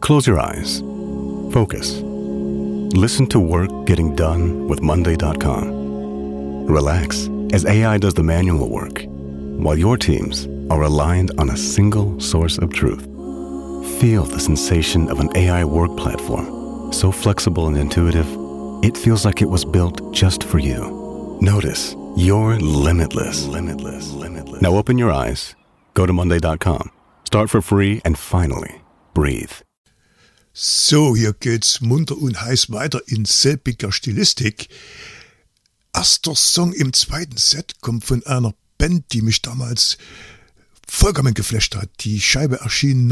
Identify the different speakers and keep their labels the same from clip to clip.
Speaker 1: Close your eyes. Focus. Listen to work getting done with Monday.com. Relax as AI does the manual work, while your teams are aligned on a single source of truth. Feel the sensation of an AI work platform, so flexible and intuitive, it feels like it was built just for you. Notice you're limitless. Now open your eyes, go to Monday.com, start for free, and finally, breathe.
Speaker 2: So, hier geht's munter und heiß weiter in selbiger Stilistik. Erster Song im zweiten Set kommt von einer Band, die mich damals vollkommen geflasht hat. Die Scheibe erschien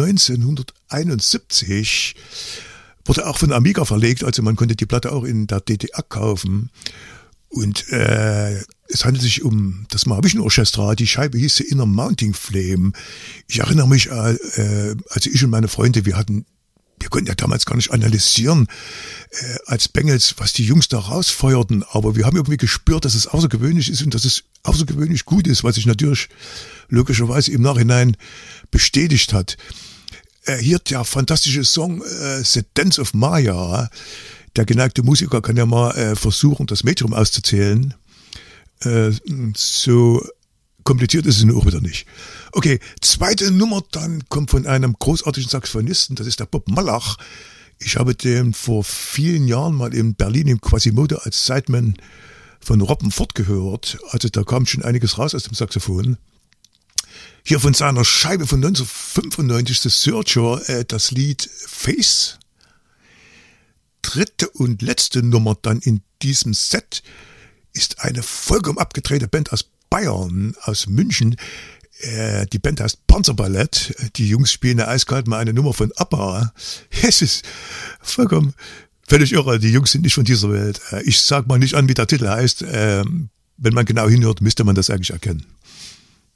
Speaker 2: 1971, wurde auch von Amiga verlegt, also man konnte die Platte auch in der DDR kaufen. Und es handelt sich um das Mahavishnu-Orchester. Die Scheibe hieß Inner Mounting Flame. Ich erinnere mich, also ich und meine Freunde, wir konnten ja damals gar nicht analysieren als Bengels, was die Jungs da rausfeuerten, aber wir haben irgendwie gespürt, dass es außergewöhnlich ist und dass es außergewöhnlich gut ist, was sich natürlich logischerweise im Nachhinein bestätigt hat. Hier der fantastische Song The Dance of Maya. Der geneigte Musiker kann ja mal versuchen, das Metrum auszuzählen. So kompliziert ist es nur auch wieder nicht. Okay, zweite Nummer dann kommt von einem großartigen Saxophonisten, das ist der Bob Malach. Ich habe den vor vielen Jahren mal in Berlin im Quasimodo als Sideman von Robben Ford gehört. Also da kam schon einiges raus aus dem Saxophon. Hier von seiner Scheibe von 1995, The Searcher, das Lied Face. Dritte und letzte Nummer dann in diesem Set ist eine vollkommen abgedrehte Band aus Bayern, aus München. Die Band heißt Panzerballett. Die Jungs spielen ja eiskalt mal eine Nummer von ABBA. Es ist vollkommen völlig irre. Die Jungs sind nicht von dieser Welt. Ich sag mal nicht an, wie der Titel heißt. Wenn man genau hinhört, müsste man das eigentlich erkennen.